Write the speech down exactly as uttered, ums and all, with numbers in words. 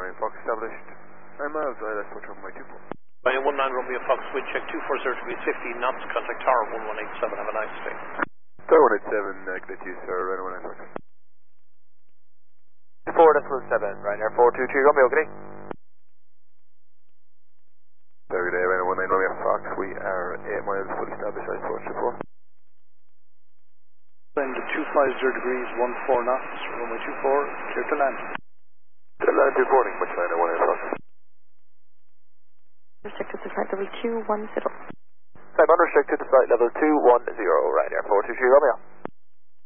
nine Fox established. nine miles, I left for runway two four. Runway one nine Romeo Fox, wind check two four zero degrees fifteen knots, contact tower one one eight seven, have a nice day. Tower one eight seven, uh, good to you, sir, runway one nine Fox. four decimal seven, Ryanair four two three Romeo, good day. Very good day, runway one nine Romeo Fox, we are eight miles, fully established, I four two four. Wind two five zero degrees, one four knots, runway two four, clear to land. Clear to land, reporting, much nine one nine Fox. Restricted to flight level two one zero. Time unrestricted to flight level two one zero, Ryanair four two three Romeo.